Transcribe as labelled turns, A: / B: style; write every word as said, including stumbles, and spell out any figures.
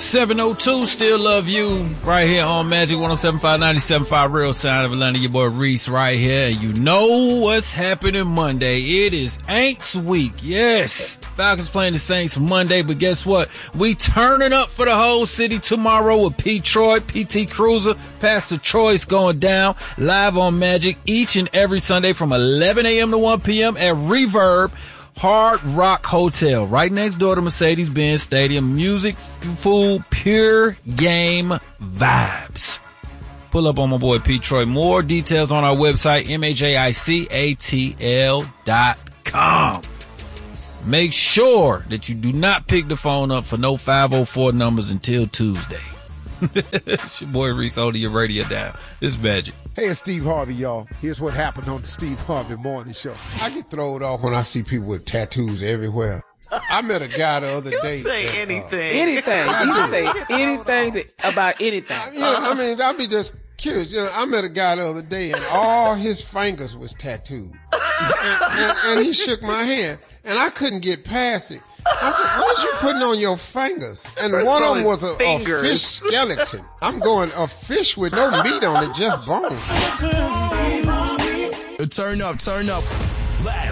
A: seven oh two, still love you, right here on Magic one oh seven point five, ninety-seven point five, Real Sound of Atlanta. Your boy Reese right here. And you know what's happening Monday. It is Aints Week. Yes. Falcons playing the Saints Monday, but guess what? We turning up for the whole city tomorrow with P. Troy, P T Cruiser, Pastor Troy's going down live on Magic each and every Sunday from eleven a.m. to one p.m. at Reverb Hard Rock Hotel, right next door to Mercedes-Benz Stadium. Music, food, pure game vibes. Pull up on my boy P. Troy. More details on our website, M A J I C A T L dot com. Make sure that you do not pick the phone up for no five oh four numbers until Tuesday. It's your boy Reese holding your radio down. This is Magic.
B: Hey, it's Steve Harvey, y'all. Here's what happened on the Steve Harvey Morning Show.
C: I get thrown off when I see people with tattoos everywhere. I met a guy the other
D: you
C: day.
D: say
C: that,
D: anything.
E: Uh, anything. You say anything to, about anything.
C: I, you know, I mean, I'll be just curious. You know, I met a guy the other day, and all his fingers was tattooed. and, and, and he shook my hand, and I couldn't get past it. I'm just, what is you putting on your fingers? And
D: First
C: one
D: of
C: of them was a, a
D: fingers.
C: fish skeleton. I'm going, a fish with no meat on it, just bone.
F: Turn up, turn up. Last